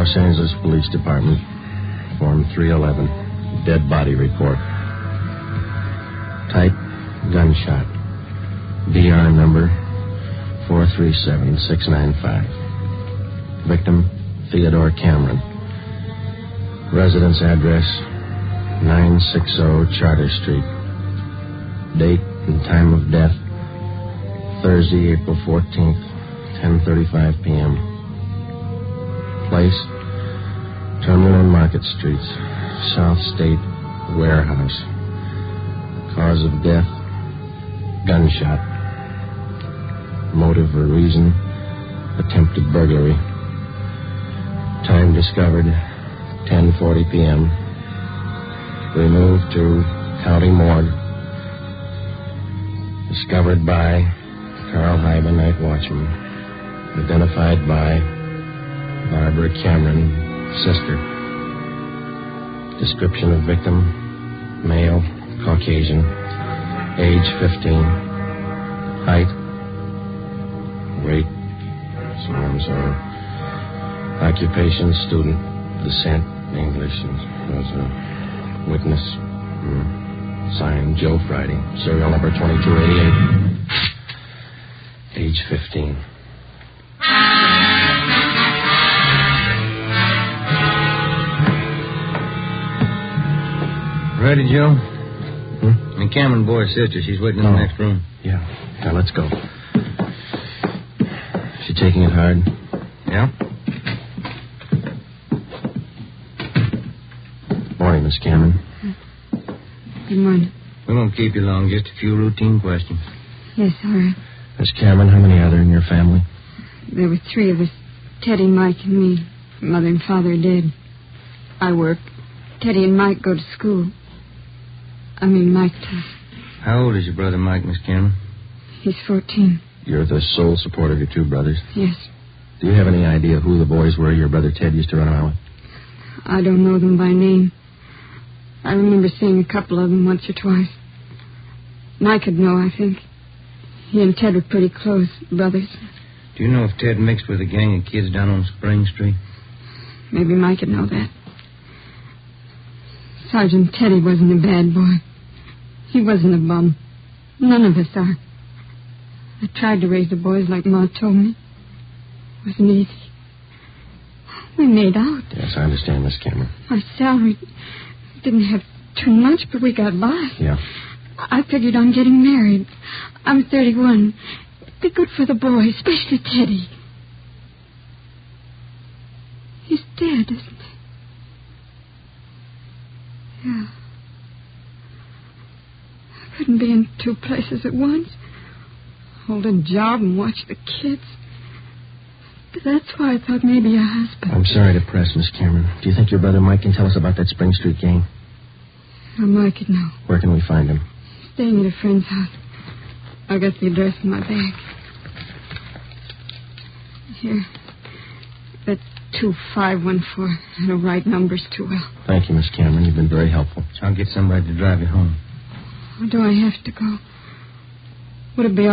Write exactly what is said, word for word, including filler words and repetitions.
Los Angeles Police Department. Form three eleven. Dead body report. Type, gunshot. D R number four three seven six nine five. Victim, Theodore Cameron. Residence address, nine sixty Charter Street. Date and time of death, Thursday, April fourteenth, ten thirty-five p.m. Place, Terminal and Market Streets, South State Warehouse. Cause of death, gunshot. Motive or reason, attempted burglary. Time discovered, ten forty p.m. Removed to County Morgue. Discovered by Carl Hyba, night watchman. Identified by Barbara Cameron, sister. Description of victim, male, Caucasian, age fifteen, height, weight, so and so, occupation, student, descent, English, was a witness, mm. Signed Joe Friday, serial number twenty-two eighty-eight, age fifteen. Ready, Joe? Hmm? And Cameron boy's sister. She's waiting in oh. the next room. Yeah. Now, let's go. She taking it hard? Yeah. Morning, Miss Cameron. Good morning. We won't keep you long. Just a few routine questions. Yes, all right. Miss Cameron, how many are there in your family? There were three of us. Teddy, Mike, and me. Mother and father are dead. I work. Teddy and Mike go to school. I mean, Mike does. How old is your brother Mike, Miss Cameron? He's fourteen. You're the sole support of your two brothers? Yes. Do you have any idea who the boys were your brother Ted used to run around with? I don't know them by name. I remember seeing a couple of them once or twice. Mike would know, I think. He and Ted were pretty close, brothers. Do you know if Ted mixed with a gang of kids down on Spring Street? Maybe Mike would know that. Sergeant Teddy wasn't a bad boy. He wasn't a bum. None of us are. I tried to raise the boys like Ma told me. It wasn't easy. We made out. Yes, I understand, Miss Cameron. Our salary didn't have too much, but we got by. Yeah. I figured on getting married. I'm thirty-one. It'd be good for the boy, especially Teddy. He's dead, isn't he? Yeah. I couldn't be in two places at once. Hold a job and watch the kids. But that's why I thought maybe a husband. I'm sorry to press, Miss Cameron. Do you think your brother Mike can tell us about that Spring Street gang? Well, Mike could know. Where can we find him? Staying at a friend's house. I got the address in my bag. Here. That's two five one four. I don't write numbers too well. Thank you, Miss Cameron. You've been very helpful. I'll get somebody to drive you home. Or do I have to go? Would it be